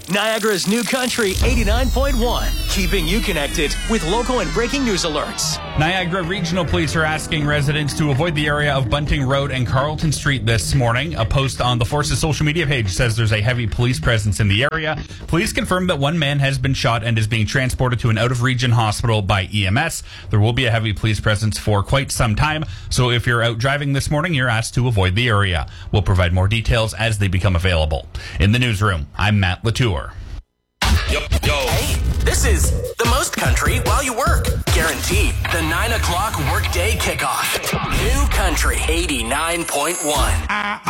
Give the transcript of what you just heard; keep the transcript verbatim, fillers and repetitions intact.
Niagara's New Country eighty-nine point one, keeping you connected with local and breaking news alerts. Niagara Regional Police are asking residents to avoid the area of Bunting Road and Carlton Street this morning. A post on the Force's social media page says there's a heavy police presence in the area. Police confirm that one man has been shot and is being transported to an out-of-region hospital by E M S. There will be a heavy police presence for quite some time, so if you're out driving this morning, you're asked to avoid the area. We'll provide more details as they become available. In the newsroom, I'm Matt Latour. Yo, yo. Hey, this is the most country while you work. Guaranteed. The nine o'clock workday kickoff. New Country eighty-nine point one.